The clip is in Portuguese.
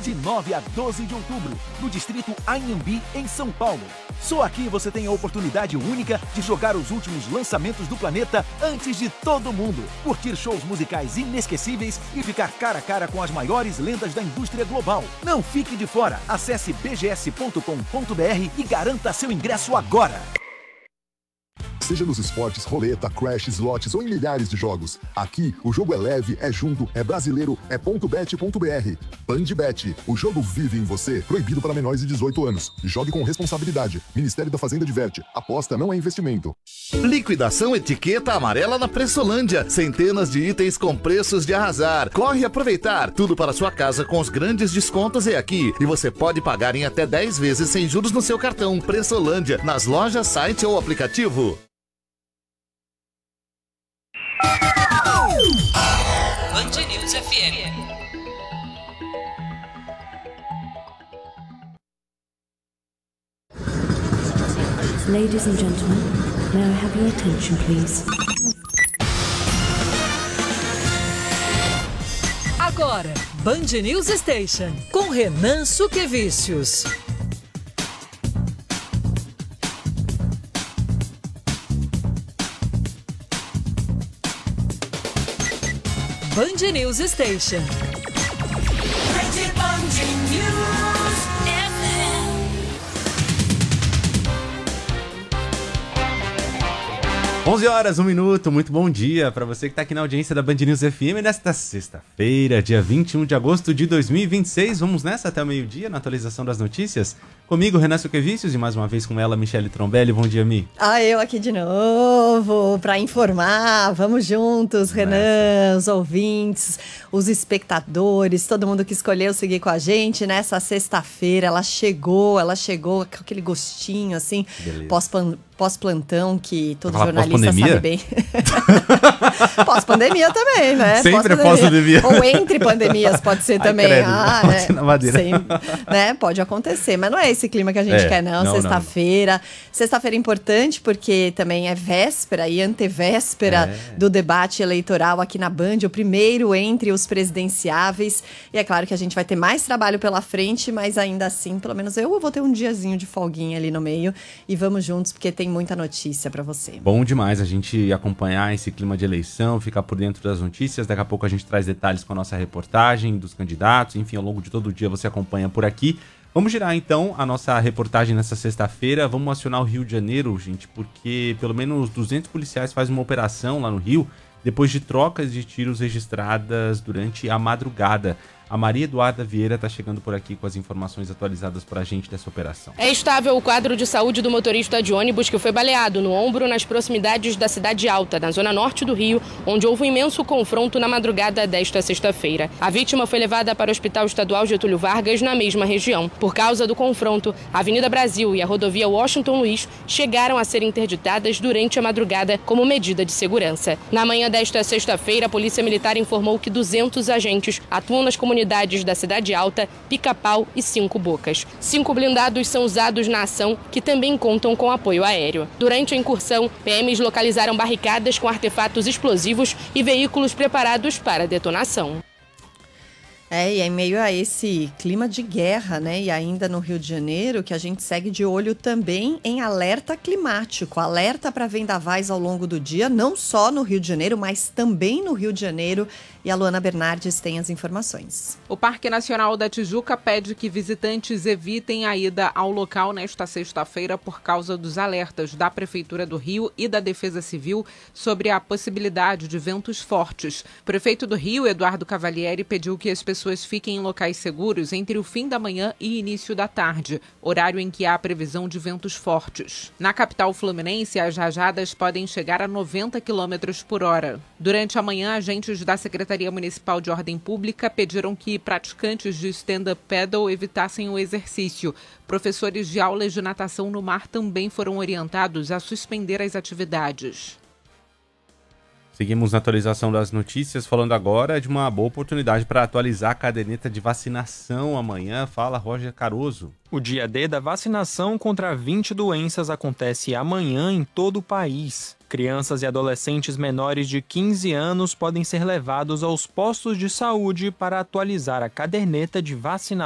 de 9 a 12 de outubro, no distrito Anhembi, em São Paulo. Só aqui você tem a oportunidade única de jogar os últimos lançamentos do planeta antes de todo mundo, curtir shows musicais inesquecíveis e ficar cara a cara com as maiores lendas da indústria global. Não fique de fora. Acesse bgs.com.br e garanta seu ingresso agora. Seja nos esportes, roleta, crash, slots ou em milhares de jogos. Aqui, o jogo é leve, é junto, é brasileiro, é .bet.br. BandBet, o jogo vive em você. Proibido para menores de 18 anos. Jogue com responsabilidade. Ministério da Fazenda diverte. Aposta não é investimento. Liquidação etiqueta amarela na Pressolândia. Centenas de itens com preços de arrasar. Corre aproveitar. Tudo para sua casa com os grandes descontos é aqui. E você pode pagar em até 10 vezes sem juros no seu cartão. Pressolândia, nas lojas, site ou aplicativo. Band News FM. Ladies and gentlemen, may I have your attention, please? Agora, Band News Station, com Renan Suquevicius. Band News Station. Band News FM. 11 horas, 1 minuto, muito bom dia para você que está aqui na audiência da Band News FM nesta sexta-feira, dia 21 de agosto de 2026. Vamos nessa até o meio-dia na atualização das notícias. Comigo, Renan Suquevicius, e mais uma vez com ela, Michele Trombelli. Bom dia, Mi. Eu aqui de novo para informar. Vamos juntos, Renan, os ouvintes, os espectadores, todo mundo que escolheu seguir com a gente nessa sexta-feira. Ela chegou com aquele gostinho assim, pós-plantão, que todo jornalista sabe bem. Pós-pandemia também, né? Sempre pós-pandemia. Ou entre pandemias, pode ser também. Credo, pode ser na madeira. Né? Pode acontecer, mas não é esse clima que a gente quer, não. Sexta-feira. Não. Sexta-feira é importante porque também é véspera e antevéspera do debate eleitoral aqui na Band, o primeiro entre os presidenciáveis. E é claro que a gente vai ter mais trabalho pela frente, mas ainda assim, pelo menos eu vou ter um diazinho de folguinha ali no meio. E vamos juntos, porque tem muita notícia pra você. Bom demais a gente acompanhar esse clima de eleição, ficar por dentro das notícias. Daqui a pouco a gente traz detalhes com a nossa reportagem dos candidatos. Enfim, ao longo de todo o dia você acompanha por aqui. Vamos girar então a nossa reportagem nessa sexta-feira. Vamos acionar o Rio de Janeiro, gente, porque pelo menos 200 policiais fazem uma operação lá no Rio depois de trocas de tiros registradas durante a madrugada. A Maria Eduarda Vieira está chegando por aqui com as informações atualizadas para a gente dessa operação. É estável o quadro de saúde do motorista de ônibus que foi baleado no ombro nas proximidades da Cidade Alta, na zona norte do Rio, onde houve um imenso confronto na madrugada desta sexta-feira. A vítima foi levada para o Hospital Estadual Getúlio Vargas, na mesma região. Por causa do confronto, a Avenida Brasil e a rodovia Washington Luiz chegaram a ser interditadas durante a madrugada como medida de segurança. Na manhã desta sexta-feira, a Polícia Militar informou que 200 agentes atuam nas comunidades da Cidade Alta, Pica-Pau e 5 Bocas. 5 blindados são usados na ação, que também contam com apoio aéreo. Durante a incursão, PMs localizaram barricadas com artefatos explosivos e veículos preparados para detonação. E em meio a esse clima de guerra, né, e ainda no Rio de Janeiro, que a gente segue de olho também em alerta climático, alerta para vendavais ao longo do dia, não só no Rio de Janeiro, mas também no Rio de Janeiro. E a Luana Bernardes tem as informações. O Parque Nacional da Tijuca pede que visitantes evitem a ida ao local nesta sexta-feira por causa dos alertas da Prefeitura do Rio e da Defesa Civil sobre a possibilidade de ventos fortes. O prefeito do Rio, Eduardo Cavalieri, pediu que as pessoas fiquem em locais seguros entre o fim da manhã e início da tarde, horário em que há previsão de ventos fortes. Na capital fluminense, as rajadas podem chegar a 90 km por hora. Durante a manhã, agentes da Secretaria Municipal de Ordem Pública pediram que praticantes de stand-up paddle evitassem o exercício. Professores de aulas de natação no mar também foram orientados a suspender as atividades. Seguimos na atualização das notícias, falando agora de uma boa oportunidade para atualizar a caderneta de vacinação amanhã. Fala, Roger Caroso. O dia D da vacinação contra 20 doenças acontece amanhã em todo o país. Crianças e adolescentes menores de 15 anos podem ser levados aos postos de saúde para atualizar a caderneta de vacinação.